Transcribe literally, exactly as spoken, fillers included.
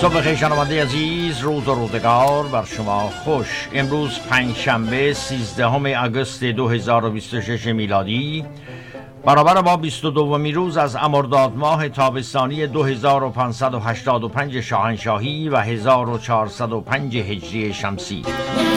صبح بخیر شنونده عزیز، روز و روزگار بر شما خوش. امروز پنجشنبه سیزدهم آگوست دو هزار و بیست و شش میلادی، برابر با بیست و دومین روز از مرداد ماه تابستانی دو هزار و پانصد و هشتاد و پنج شاهنشاهی و هزار و چهارصد و پنج هجری شمسی.